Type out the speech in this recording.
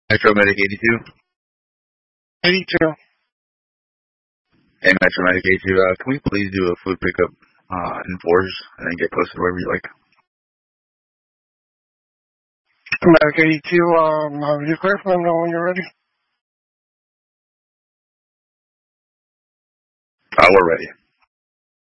Metro Medic 82. 82. Hey, Metro Medic 82, can we please do a food pickup in Forge and then get posted wherever you like? Medic 82, you clear for them know when you're ready? We're ready.